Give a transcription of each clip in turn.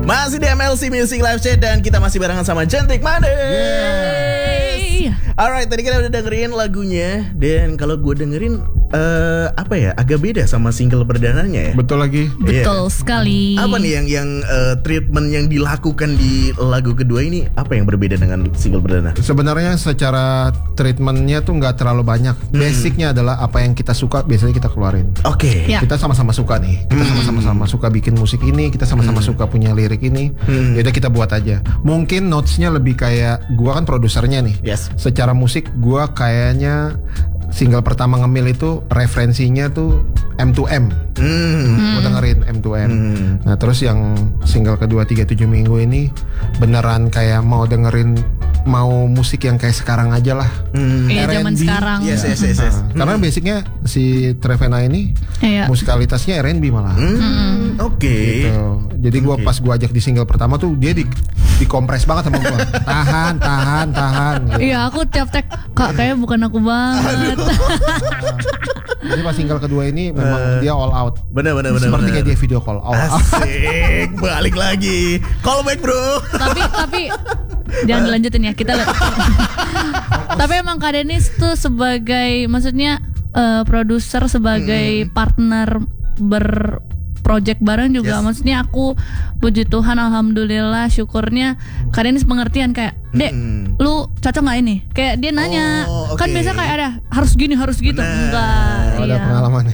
Masih di MLC Music Live Chat dan kita masih barengan sama Cantik Made. Alright, tadi kita udah dengerin lagunya. Dan kalau gue dengerin agak beda sama single perdananya ya. Betul lagi. Betul sekali. Apa nih yang treatment yang dilakukan di lagu kedua ini? Apa yang berbeda dengan single perdana? Sebenarnya secara treatmentnya tuh nggak terlalu banyak. Basicnya adalah apa yang kita suka biasanya kita keluarin. Oke. Ya. Kita sama-sama suka nih. Kita sama-sama suka bikin musik ini. Kita sama-sama suka punya lirik ini. Yaudah kita buat aja. Mungkin notesnya lebih kayak gua kan produsernya nih. Yes. Secara musik gua kayaknya single pertama ngemil itu referensinya tuh M2M. Gua dengerin M2M. Nah terus yang single kedua 37 minggu ini beneran kayak mau dengerin musik yang kayak sekarang aja lah. Zaman sekarang. Yes. Karena basicnya si Trevena ini musikalitasnya R&B malah. Oke. Gitu. Jadi gue pas gue ajak di single pertama tuh dia dikompres banget sama gue. Tahan. Gitu. Iya, aku tiap tag Kak kayaknya bukan aku banget. Jadi pas single kedua ini memang dia all out. Bener. Seperti kayak dia video call all out. Asik, balik lagi. Call back bro. Tapi jangan dilanjutin ya, kita tapi emang Kak Dennis tuh sebagai maksudnya produser, sebagai partner project bareng juga. Maksudnya aku puji Tuhan, alhamdulillah, syukurnya Kak Dennis pengertian kayak, Dek, lu cocok gak ini? Kayak dia nanya, kan biasa kayak ada harus gini, harus gitu. Enggak. Ada pengalaman.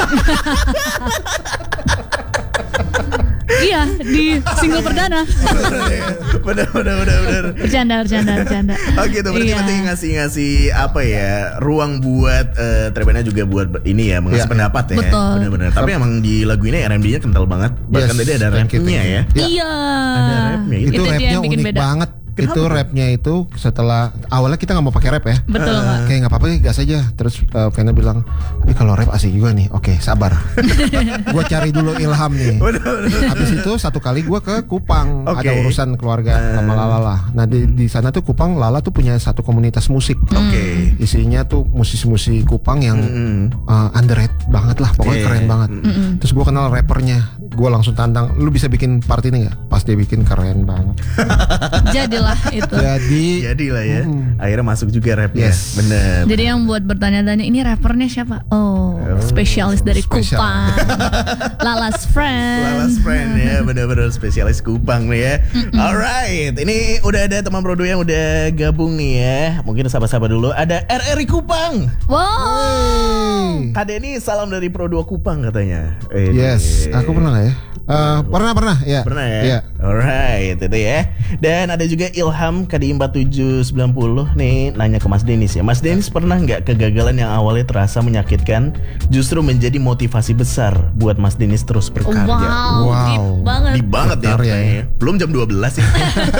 Iya, di single perdana. Bener. Bercanda. Oke, itu berarti ngasih ruang buat Trevena juga buat ini ya, mengasih pendapat ya. Betul. Bener. Tapi emang di lagu ini R&B-nya kental banget. Bahkan tadi ada rapnya ya. Iya. Ada rapnya. Itu dia rapnya yang bikin unik beda banget. Kenapa? Itu rapnya itu setelah awalnya kita nggak mau pakai rap ya. Betul Kak. Kayak nggak apa-apa, gas aja. Terus Vena bilang, tapi kalau rap asik juga nih. Oke, sabar. Gue cari dulu ilham nih. Habis itu satu kali gue ke Kupang, ada urusan keluarga sama Lala lah. Nah di sana tuh Kupang, Lala tuh punya satu komunitas musik. Oke. Isinya tuh musisi-musisi Kupang yang underrated banget lah, pokoknya keren banget. Terus gue kenal rappernya. Gue langsung tantang, lu bisa bikin part ini gak? Pas dia bikin keren banget. Jadilah itu. Jadilah ya. Akhirnya masuk juga rapnya. Yes. Bener. Jadi yang buat bertanya-tanya, ini rappernya siapa? Spesialis dari Kupang. Lala's friend ya. Bener-bener spesialis Kupang nih ya. Alright, ini udah ada teman produ yang udah gabung nih ya. Mungkin sapa-sapa dulu. Ada RRI Kupang. Wow. Kak Denny, salam dari Pro 2 Kupang katanya. Yes, aku pernah gak ya? Pernah ya. Pernah ya? Iya. Alright, itu ya. Dan ada juga Ilham KDI 4790 nih nanya ke Mas Dennis ya. Mas Dennis pernah nggak kegagalan yang awalnya terasa menyakitkan justru menjadi motivasi besar buat Mas Dennis terus berkarya? Wow. Deep banget. Deep banget ya. Berkarya ya. Belum jam 12 ya.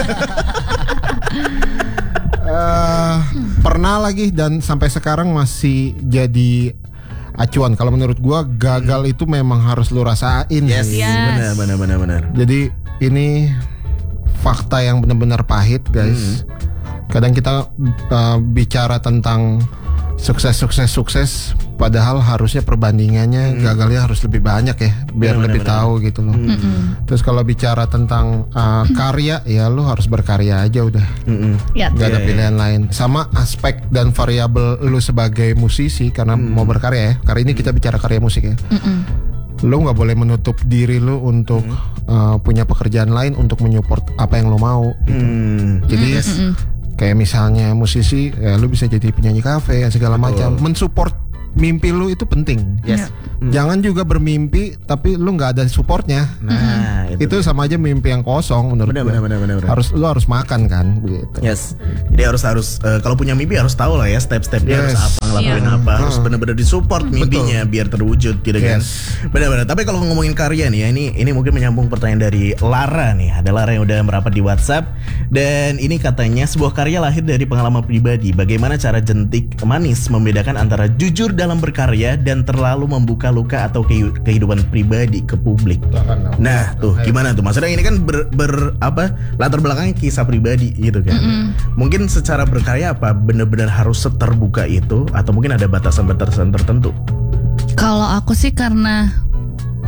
Pernah lagi dan sampai sekarang masih jadi acuan. Kalau menurut gua gagal itu memang harus lu rasain. Yes. Benar. Jadi ini fakta yang benar-benar pahit, guys. Kadang kita bicara tentang sukses, padahal harusnya perbandingannya gagalnya harus lebih banyak ya, biar lebih tahu gitu loh. Terus kalau bicara tentang karya, ya lu harus berkarya aja udah. Gak ada pilihan lain. Sama aspek dan variabel lu sebagai musisi, karena mau berkarya ya. Karena ini kita bicara karya musik ya. Lu nggak boleh menutup diri lu untuk punya pekerjaan lain untuk menyupport apa yang lu mau. Gitu. Jadi kayak misalnya musisi, ya lu bisa jadi penyanyi kafe segala macam. Mensupport mimpi lu itu penting. Yes. Jangan juga bermimpi tapi lu nggak ada supportnya. Nah, itu sama aja mimpi yang kosong menurut gue. Benar. Lu harus makan kan begitu. Yes. Jadi harus kalau punya mimpi harus tahu lah ya step-stepnya harus apa, ngelakuin apa, harus benar-benar disupport mimpinya biar terwujud gitu kan. Benar-benar. Tapi kalau ngomongin karya nih ya, ini mungkin menyambung pertanyaan dari Lara nih. Ada Lara yang udah merapat di WhatsApp dan ini katanya sebuah karya lahir dari pengalaman pribadi. Bagaimana cara jentik manis membedakan antara jujur dalam berkarya dan terlalu membuka luka atau kehidupan pribadi ke publik. Nah, tuh gimana tuh? Maksudnya ini kan latar belakangnya kisah pribadi gitu kan. Mungkin secara berkarya apa benar-benar harus seterbuka itu atau mungkin ada batasan-batasan tertentu? Kalau aku sih karena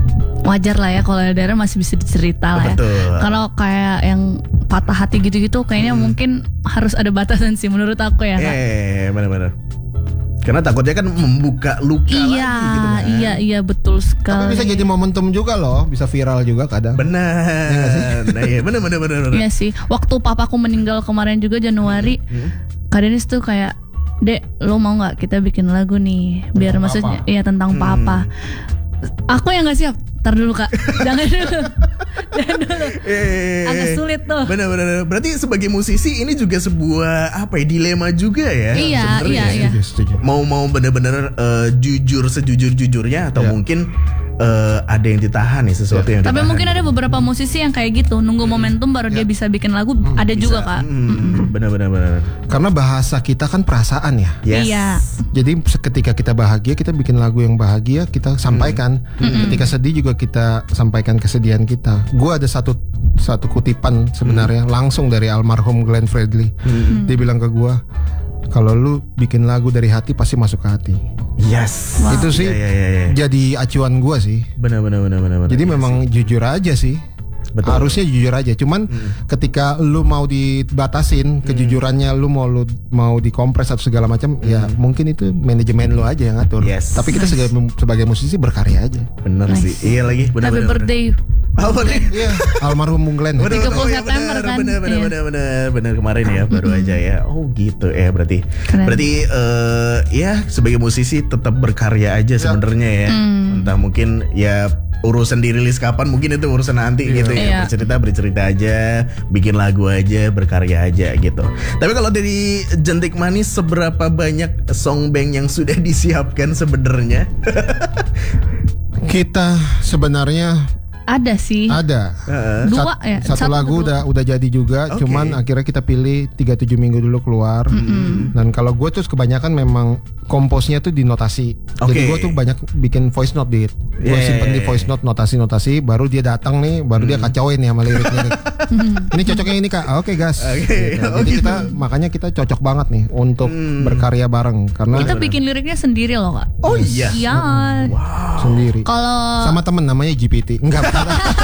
wajar lah ya kalau LDR masih bisa dicerita lah ya. Betul. Kalau kayak yang patah hati gitu-gitu kayaknya mungkin harus ada batasan sih menurut aku ya, Kak. Benar-benar. Karena takutnya kan membuka luka lagi gitu kan. Iya betul sekali. Tapi bisa jadi momentum juga loh, bisa viral juga kadang. Benar. Nah, iya benar. Iya sih. Waktu papaku meninggal kemarin juga Januari, Kak Denis tuh kayak, "Dek, lo mau nggak kita bikin lagu nih biar Tentang maksudnya papa. iya tentang papa." Aku yang nggak siap. Ntar dulu Kak, jangan dulu. Agak sulit tuh. Benar. Berarti sebagai musisi ini juga sebuah dilema juga ya. Iya. Setuju. Mau benar-benar jujur sejujur-jujurnya atau mungkin ada yang ditahan nih sesuatu yang Tapi ditahan. mungkin ada beberapa musisi yang kayak gitu, nunggu momentum baru dia bisa bikin lagu. Ada juga Kak. Benar. Karena bahasa kita kan perasaan ya. Yes. Iya. Jadi ketika kita bahagia, kita bikin lagu yang bahagia, kita sampaikan. Ketika sedih juga kita sampaikan kesedihan kita. Gue ada satu kutipan sebenarnya langsung dari almarhum Glenn Fredly. Dia bilang ke gue, kalau lu bikin lagu dari hati pasti masuk ke hati. Yes. Itu sih Iya. jadi acuan gue sih. Benar. Jadi memang jujur aja sih. Betul. Harusnya jujur aja. Cuman ketika lu mau dibatasin kejujurannya, lu mau dikompres atau segala macam, ya mungkin itu manajemen lu aja yang ngatur. Yes. Tapi kita sebagai musisi berkarya aja. Bener Nice. sih. Iya lagi. Benar. Happy birthday. Apa nih? Iya, almarhum Bung Glenn. 30 September kan? Bener kemarin ya baru aja ya. Oh gitu ya berarti. Keren. Berarti ya sebagai musisi tetap berkarya aja sebenarnya ya. Entah mungkin ya urusan dirilis kapan mungkin itu urusan nanti gitu ya. Iya. Bercerita aja, bikin lagu aja, berkarya aja gitu. Tapi kalau dari Jentik Manis seberapa banyak song bank yang sudah disiapkan sebenarnya? Kita sebenarnya Ada sih. ada. Dua ya? Satu lagu dua. udah jadi juga, Oke. cuman akhirnya kita pilih 37 minggu dulu keluar. Dan kalau gue tuh kebanyakan memang komposnya tuh di notasi. Oke. Jadi gue tuh banyak bikin voice note gue simpen di voice note notasi, baru dia datang nih, baru dia kacauin nih sama lirik-lirik. Ini cocoknya ini Kak. Oke gas. Oke. Gitu. Oh, Jadi gitu. makanya kita cocok banget nih untuk berkarya bareng karena Kita bikin liriknya sendiri loh Kak. Oh iya. Iya. sendiri. Kalau Sama temen namanya GPT. Enggak.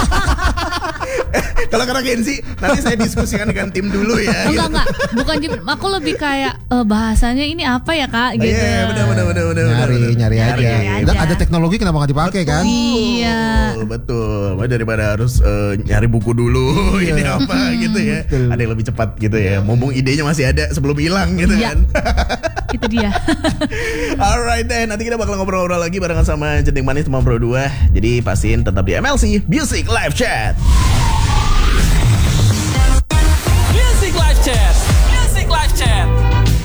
Kalau karena Kenzi nanti saya diskusikan dengan tim dulu ya. enggak, bukan aku lebih kayak bahasanya ini apa ya Kak gitu. Iya, benar. Nyari aja. Nyari Dan aja. ada teknologi kenapa nggak dipakai kan? Iya. Betul. Daripada harus nyari buku dulu ini apa gitu ya. Betul. Ada yang lebih cepat gitu ya. Mumpung idenya masih ada sebelum hilang gitu Iya. kan. Itu dia. Alright deh, nanti kita bakal ngobrol-ngobrol lagi barengan sama Jentik Manis teman Pro 2. Jadi pastiin tetap di MLC Music Live Chat.